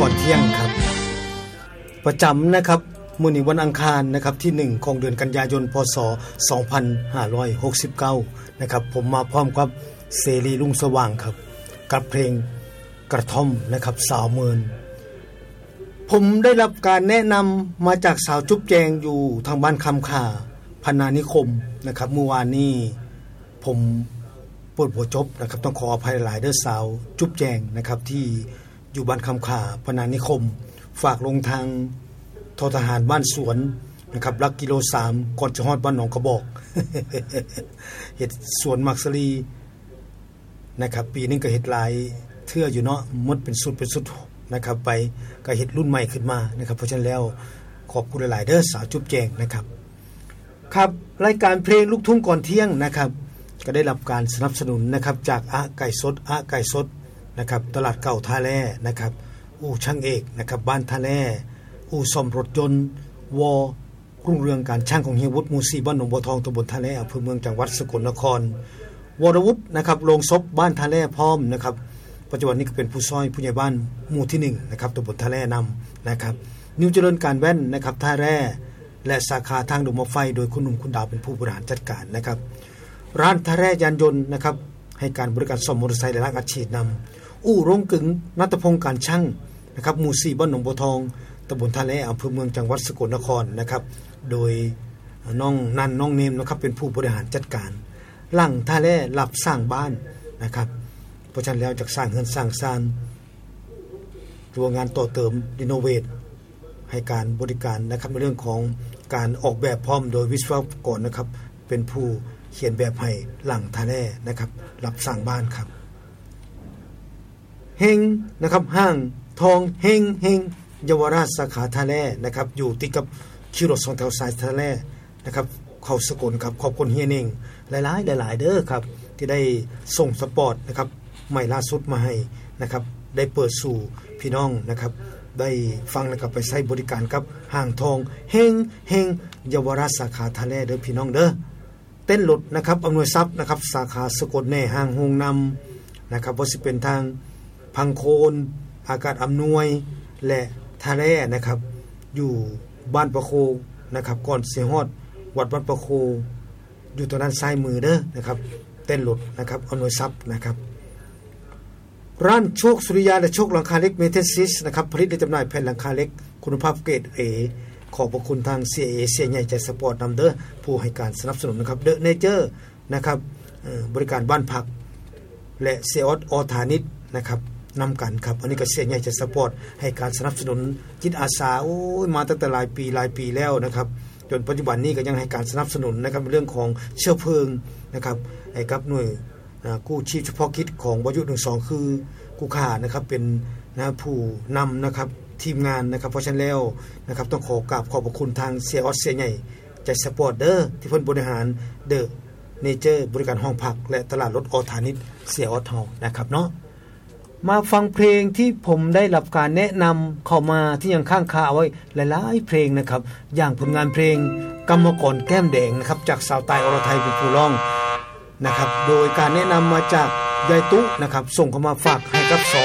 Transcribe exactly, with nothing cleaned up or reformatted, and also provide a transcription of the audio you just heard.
ก่อนเที่ยงครับประจำนะครับมื้อนี้วันอังคารนะครับที่หนึ่งของเดือนกันยายนพศสองพันห้าร้อยหกสิบเก้านะครับผมมาพร้อมกับเสรีรุ่งสว่างครับกับเพลงกระท่อมนะครับสาวเมินผมได้รับการแนะนำมาจากสาวจุ๊บแจงอยู่ทางบ้านคำข่าพนานิคมนะครับเมื่อวานนี้ผมปวดหัวจบนะครับต้องขออภัยหลายเด้อสาวจุ๊บแจงนะครับที่อยู่บ้านคำข่าพนานิคมฝากลงทางททหารบ้านสวนนะครับหลักกิโลสามก่อนจะฮอดบ้านหนองกระบอก เฮ็ดสวนมักสลีนะครับปีนึงก็เฮ็ดหลายเทื่ออยู่เนาะหมดเป็นสุดเป็นสุดนะครับไปก็เฮ็ดรุ่นใหม่ขึ้นมานะครับเพราะฉะนั้นแล้วขอบคุณหลายๆเด้อสาวจุ๊บแจงนะครับครับรายการเพลงลูกทุ่งก่อนเที่ยงนะครับก็ได้รับการสนับสนุนนะครับจากอะไก่สดอะไก่สดนะครับตลาดเก่าท่าแร่นะครับอู่ช่างเอกนะครับบ้านท่าแร่อู่ซ่อมรถยนต์วอรุ่งเรืองการช่างของเฮียวุฒิหมู่สี่บ้านหนองบัวทองตำบลท่าแร่อำเภอเมืองจังหวัดสกลนครวรวุฒินะครับโรงศพบ้านท่าแร่พร้อมนะครับปัจจุบันนี้ก็เป็นผู้ช่วยผู้ใหญ่บ้านหมู่ที่หนึ่งนะครับตำบลท่าแร่นำนะครับนิวเจริญการแว่นนะครับท่าแร่และสาขาทางดงมะไฟโดยคุณหนุ่มคุณดาวเป็นผู้บริหารจัดการนะครับร้านท่าแร่ยานยนต์นะครับให้การบริการซ่อมมอเตอร์ไซค์และล้างอัดฉีดนำอู่โรงกึ่งณัฐพงษ์การช่างนะครับหมู่สี่บ้านหนองบัวทองตำบลท่าแร่อำเภอเมืองจังหวัดสกลนครนะครับโดยน้องนันน้องเนมนะครับเป็นผู้บริหารจัดการหลังท่าแร่รับสร้างบ้านนะครับเพราะฉะนั้นแล้วจากสร้างเฮือนสร้างซานตัวงานต่อเติมรีโนเวทให้การบริการนะครับในเรื่องของการออกแบบพร้อมโดยวิศวกรนะครับเป็นผู้เขียนแบบให้หลังท่าแร่นะครับรับสร้างบ้านครับเฮงนะครับห้างทองเฮงเฮงเยาวราชสาขาท่าแร่นะครับอยู่ติดกับคิวรถสองแถวสายท่าแร่นะครับเข้าสกลครับขอบคุณเฮียเน่งหลายๆหลายๆเด้อครับที่ได้ส่งสปอร์ตนะครับใหม่ล่าสุดมาให้นะครับได้เปิดสู่พี่น้องนะครับได้ฟังแล้วก็ไปใช้บริการกับห้างทองเฮงเฮงเยาวราชสาขาท่าแร่เด้อพี่น้องเด้อเต้นรถนะครับอำนวยทรัพย์นะครับสาขาสกลแน่ห้างโฮงนำนะครับว่าสิเป็นทางพังโคนอากาศอำนวยและท่าแร่นะครับอยู่บ้านประโคนะครับก่อนเสียฮอดวัดวัดประโคอยู่ตรงด้านซ้ายมือเด้อนะครับเต้นรถนะครับอำนวยทรัพย์นะครับร้านโชคสุริยาและโชคหลังคาเล็กเมเทซิสนะครับผลิตและจำหน่ายแผ่นหลังคาเล็กคุณภาพเกรด A ขอบพระคุณทาง ซี เอ เสียใหญ่ใจสปอร์ตนำเด้อผู้ให้การสนับสนุนนะครับเดอะเนเจอร์นะครับบริการบ้านพักและเซออสออธานิชนะครับนำกันครับอันนี้ก็เสียใหญ่ใจสปอร์ตให้การสนับสนุนจิตอาสาโอ้ยมาตั้งแต่หลายปีหลายปีแล้วนะครับจนปัจจุบันนี้ก็ยังให้การสนับสนุนนะครับเรื่องของเชื้อเพลิงนะครับให้กับหน่วยกู้ชีพเฉพาะกิจของวยุหนึ่งสองคือกู้ข่านะครับเป็นนะผู้นำนะครับทีมงานนะครับเพราะฉะนั้นแล้วนะครับต้องขอกราบขอบพระคุณทางเสียออสเสียใหญ่ใจสปอร์ตเดอร์ที่เพิ่นบริหารเดอะเนเจอร์บริการห้องพักและตลาดรถออธานิชเสียออสเฮานะครับเนาะมาฟังเพลงที่ผมได้รับการแนะนำเข้ามาที่ยังข้างคาไว้หลายๆเพลงนะครับอย่างผลงานเพลงกรรมกรแก้มแดงนะครับจากสาวตายอรไทยเป็นผู้ร้องนะครับโดยการแนะนำมาจากยายตุ๊นะครับส่งเข้ามาฝากให้กับ